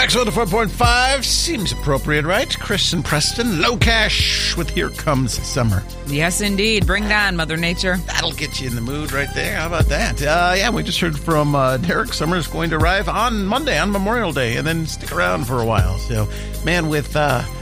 Wax 4.5 seems appropriate, right? Chris and Preston, low cash with Here Comes Summer. Yes, indeed. Bring it on, Mother Nature. That'll get you in the mood right there. How about that? We just heard from Derek. Summer is going to arrive on Monday, on Memorial Day, and then stick around for a while. So, man, with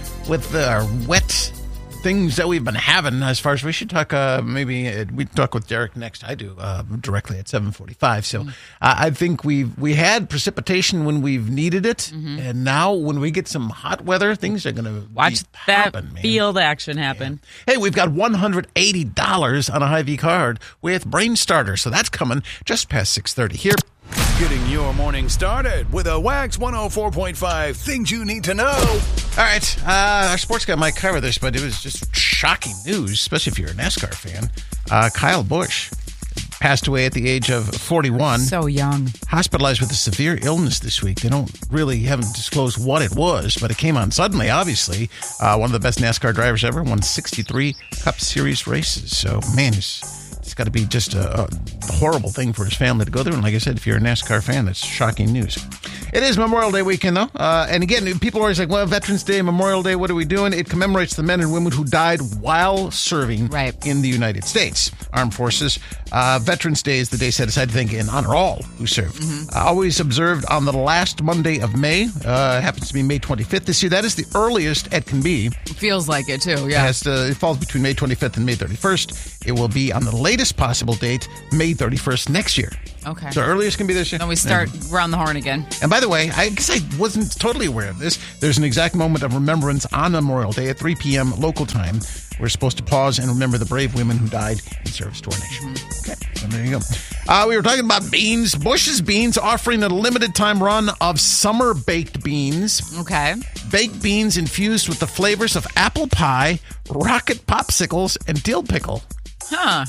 wet things that we've been having, as far as we should talk, we talk with Derek next. I do directly at 7:45. So I think we had precipitation when we've needed it, and now when we get some hot weather, things are going to watch that man. field action happen. Yeah. Hey, we've got $180 on a Hy-Vee card with Brain Starter, so that's coming just past 6:30 here. Getting your morning started with a Wax 104.5 things you need to know. All right, our sports guy might cover this, but it was just shocking news, especially if you're a NASCAR fan. Kyle Busch passed away at the age of 41. So young. Hospitalized with a severe illness this week. They haven't disclosed what it was, but it came on suddenly, obviously. One of the best NASCAR drivers ever, won 63 Cup Series races. So, man, it's got to be just a horrible thing for his family to go through. And like I said, if you're a NASCAR fan, that's shocking news. It is Memorial Day weekend, though. And again, people are always like, well, Veterans Day, Memorial Day, what are we doing? It commemorates the men and women who died while serving in the United States Armed Forces. Veterans Day is the day set aside, I think, in honor all who served. Always observed on the last Monday of May. Happens to be May 25th this year. That is the earliest it can be. It feels like it, too, yeah. It falls between May 25th and May 31st. It will be on the latest possible date, May 31st next year. Okay. So earliest can be this year. Then we start round the horn again. And by the way, I guess I wasn't totally aware of this. There's an exact moment of remembrance on Memorial Day at 3 p.m. local time. We're supposed to pause and remember the brave women who died in service to our nation. Okay, so there you go. We were talking about beans. Bush's Beans offering a limited time run of summer baked beans. Okay. Baked beans infused with the flavors of apple pie, rocket popsicles, and dill pickle. Huh.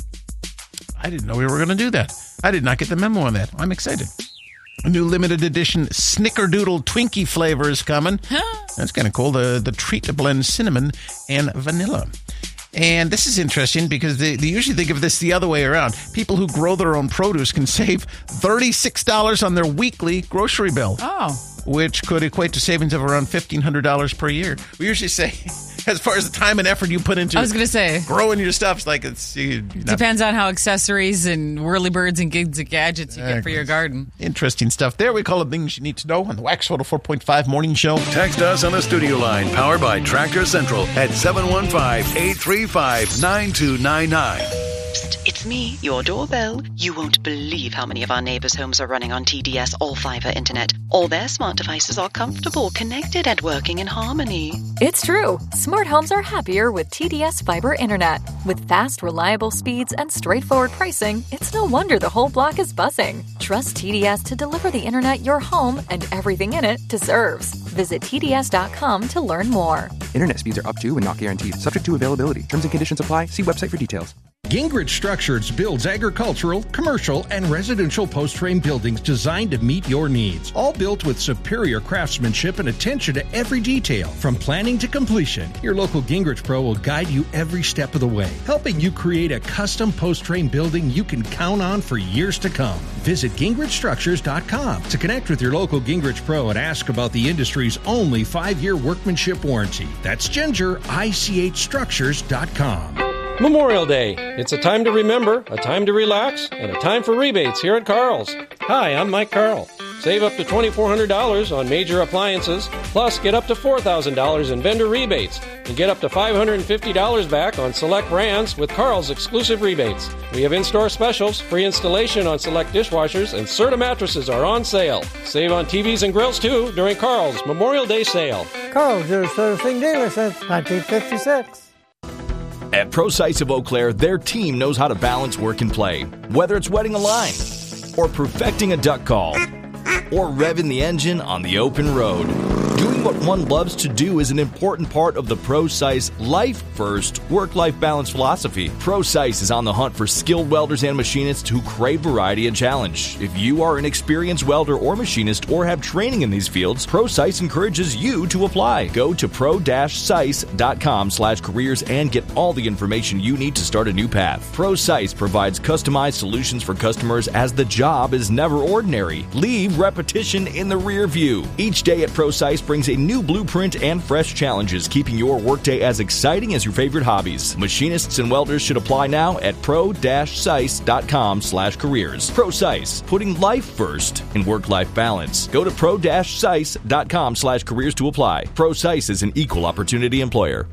I didn't know we were going to do that. I did not get the memo on that. I'm excited. A new limited edition Snickerdoodle Twinkie flavor is coming. That's kind of cool. The treat to blend cinnamon and vanilla. And this is interesting because they usually think of this the other way around. People who grow their own produce can save $36 on their weekly grocery bill. Oh. Which could equate to savings of around $1,500 per year. We usually say, as far as the time and effort you put into growing your stuff, it's like depends on how accessories and whirlybirds and gadgets you get for your garden. Interesting stuff there. We call it things you need to know on the Wax 104.5 Morning Show. Text us on the studio line, powered by Tractor Central at 715-835-9299. It's me, your doorbell. You won't believe how many of our neighbors' homes are running on TDS All-Fiber Internet. All their smart devices are comfortable, connected, and working in harmony. It's true. Smart homes are happier with TDS Fiber Internet. With fast, reliable speeds and straightforward pricing, it's no wonder the whole block is buzzing. Trust TDS to deliver the internet your home and everything in it deserves. Visit TDS.com to learn more. Internet speeds are up to and not guaranteed. Subject to availability. Terms and conditions apply. See website for details. Gingrich Structures builds agricultural, commercial, and residential post-frame buildings designed to meet your needs. All built with superior craftsmanship and attention to every detail, from planning to completion. Your local Gingrich Pro will guide you every step of the way, helping you create a custom post-frame building you can count on for years to come. Visit GingrichStructures.com to connect with your local Gingrich Pro and ask about the industry's only 5-year workmanship warranty. That's GingerICHStructures.com. Memorial Day. It's a time to remember, a time to relax, and a time for rebates here at Carl's. Hi, I'm Mike Carl. Save up to $2,400 on major appliances, plus get up to $4,000 in vendor rebates, and get up to $550 back on select brands with Carl's exclusive rebates. We have in-store specials, free installation on select dishwashers, and Serta mattresses are on sale. Save on TVs and grills, too, during Carl's Memorial Day sale. Carl's, your servicing dealer since 1956. At ProSites of Eau Claire, their team knows how to balance work and play. Whether it's wetting a line, or perfecting a duck call, or revving the engine on the open road. Doing what one loves to do is an important part of the ProSice Life First work-life balance philosophy. ProSice is on the hunt for skilled welders and machinists who crave variety and challenge. If you are an experienced welder or machinist or have training in these fields, ProSice encourages you to apply. Go to pro-sice.com/careers and get all the information you need to start a new path. ProSice provides customized solutions for customers as the job is never ordinary. Leave repetition in the rear view. Each day at ProSice brings a new blueprint and fresh challenges, keeping your workday as exciting as your favorite hobbies. Machinists and welders should apply now at pro-sice.com/careers. ProSice, putting life first in work-life balance. Go to pro-sice.com/careers to apply. ProSice is an equal opportunity employer.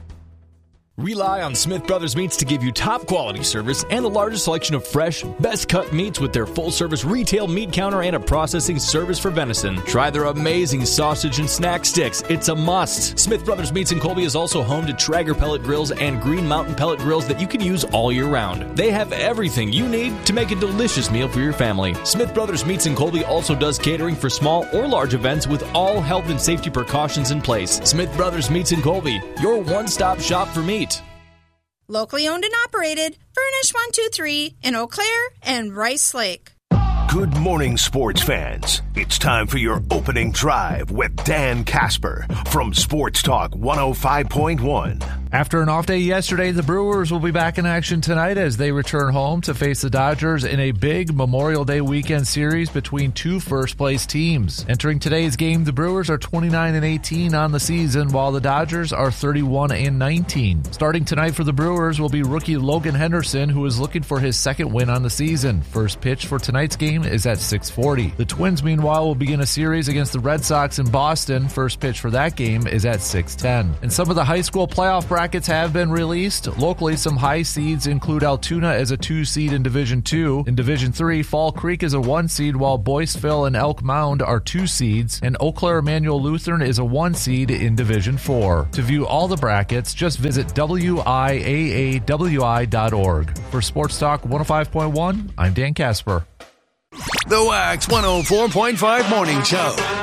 Rely on Smith Brothers Meats to give you top quality service and the largest selection of fresh, best cut meats with their full service retail meat counter and a processing service for venison. Try their amazing sausage and snack sticks. It's a must. Smith Brothers Meats in Colby is also home to Traeger pellet grills and Green Mountain pellet grills that you can use all year round. They have everything you need to make a delicious meal for your family. Smith Brothers Meats in Colby also does catering for small or large events with all health and safety precautions in place. Smith Brothers Meats in Colby, your one-stop shop for meat. Locally owned and operated, Furnish 123 in Eau Claire and Rice Lake. Good morning, sports fans. It's time for your opening drive with Dan Casper from Sports Talk 105.1. After an off day yesterday, the Brewers will be back in action tonight as they return home to face the Dodgers in a big Memorial Day weekend series between two first-place teams. Entering today's game, the Brewers are 29-18 on the season, while the Dodgers are 31-19. Starting tonight for the Brewers will be rookie Logan Henderson, who is looking for his second win on the season. First pitch for tonight's game is at 6:40. The Twins, meanwhile, will begin a series against the Red Sox in Boston. First pitch for that game is at 6:10. And some of the high school playoff brackets have been released. Locally, some high seeds include Altoona as a 2 seed in Division 2. In Division 3, Fall Creek is a 1 seed, while Boyceville and Elk Mound are 2 seeds, and Eau Claire Emmanuel Lutheran is a 1 seed in Division 4. To view all the brackets, just visit wiaawi.org. For Sports Talk 105.1, I'm Dan Casper. The Wax 104.5 Morning Show.